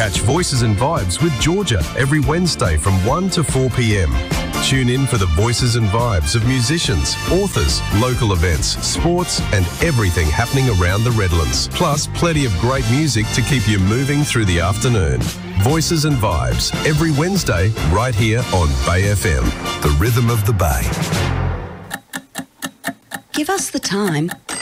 Catch Voices and Vibes with Georgia every Wednesday from 1 to 4 p.m. Tune in for the voices and vibes of musicians, authors, local events, sports and everything happening around the Redlands. Plus, plenty of great music to keep you moving through the afternoon. Voices and Vibes every Wednesday right here on Bay FM, the rhythm of the Bay. Give us the time